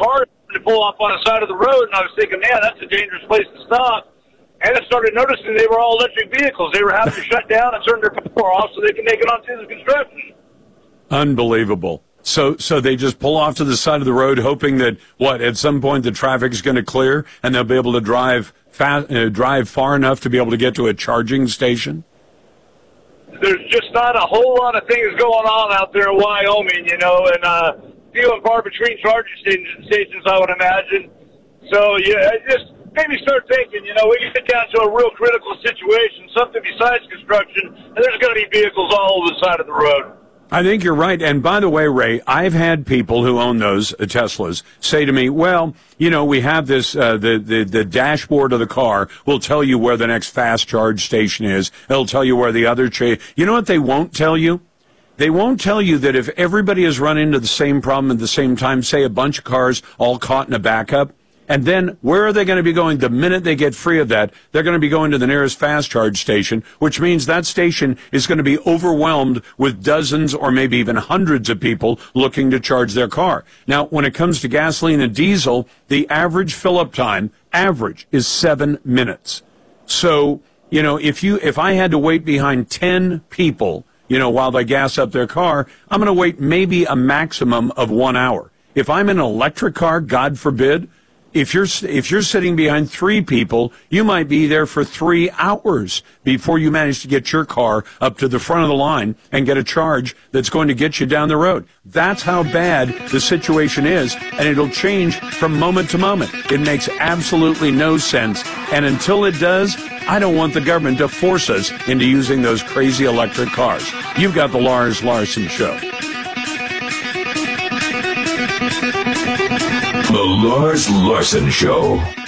cars to pull off on the side of the road, and I was thinking, man, that's a dangerous place to stop. And I started noticing they were all electric vehicles. They were having to shut down and turn their power off so they can make it onto the construction. Unbelievable. So they just pull off to the side of the road, hoping that, at some point the traffic's going to clear and they'll be able to drive far enough to be able to get to a charging station? There's just not a whole lot of things going on out there in Wyoming, and few and far between charging stations, I would imagine. So, yeah, it just made me start thinking, we can get down to a real critical situation, something besides construction, and there's going to be vehicles all over the side of the road. I think you're right. And by the way, Ray, I've had people who own those Teslas say to me, well, we have this, the dashboard of the car will tell you where the next fast charge station is. It'll tell you where the other you know what they won't tell you? They won't tell you that if everybody has run into the same problem at the same time, say a bunch of cars all caught in a backup, and then where are they going to be going the minute they get free of that? They're going to be going to the nearest fast charge station, which means that station is going to be overwhelmed with dozens or maybe even hundreds of people looking to charge their car. Now, when it comes to gasoline and diesel, the average fill-up time, is 7 minutes. So, if I had to wait behind 10 people, while they gas up their car, I'm going to wait maybe a maximum of 1 hour. If I'm in an electric car, God forbid, if you're sitting behind 3 people, you might be there for 3 hours before you manage to get your car up to the front of the line and get a charge that's going to get you down the road. That's how bad the situation is, and it'll change from moment to moment. It makes absolutely no sense, and until it does, I don't want the government to force us into using those crazy electric cars. You've got the Lars Larson Show. The Lars Larson Show.